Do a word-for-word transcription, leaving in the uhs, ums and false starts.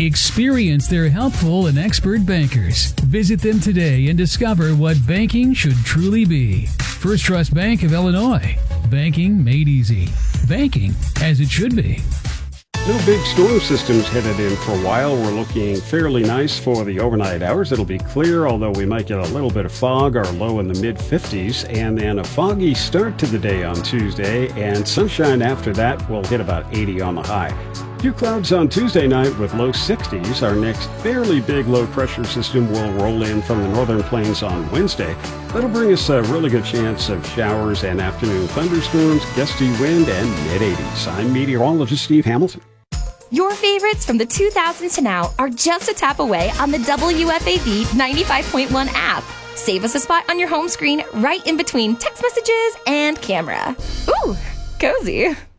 Experience their helpful and expert bankers. Visit them today and discover what banking should truly be. First Trust Bank of Illinois. Banking made easy. Banking as it should be. No big storm systems headed in for a while. We're looking fairly nice for the overnight hours. It'll be clear, although we might get a little bit of fog. Our low in the mid fifties, and then a foggy start to the day on Tuesday, and sunshine after that. Will hit about eighty on the high. Few clouds on Tuesday night with low sixties. Our next fairly big low pressure system will roll in from the northern plains on Wednesday. That'll bring us a really good chance of showers and afternoon thunderstorms, gusty wind, and mid eighties. I'm meteorologist Steve Hamilton. Your favorites from the two thousands to now are just a tap away on the W F A V ninety-five point one app. Save us a spot on your home screen right in between text messages and camera. Ooh, cozy.